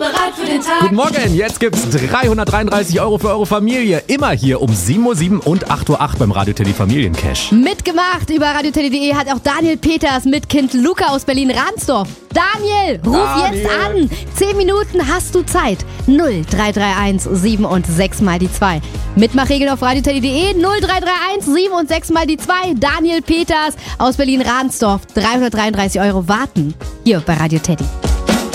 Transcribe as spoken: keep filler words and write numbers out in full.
bereit für den Tag. Guten Morgen, jetzt gibt's dreihundertdreiunddreißig Euro für eure Familie. Immer hier um sieben Uhr sieben und acht Uhr acht beim Radio Teddy Familiencash. Mitgemacht über radioteddy punkt de hat auch Daniel Peters mit Kind Luca aus Berlin-Ransdorf. Daniel, ruf Daniel. jetzt an. Zehn Minuten hast du Zeit. null drei drei eins sieben und sechs mal die zwei. Mitmachregeln auf radioteddy punkt de null drei drei eins sieben und sechs mal die zwei. Daniel Peters aus Berlin-Ransdorf. dreihundertdreiunddreißig Euro warten. Hier bei Radio Teddy.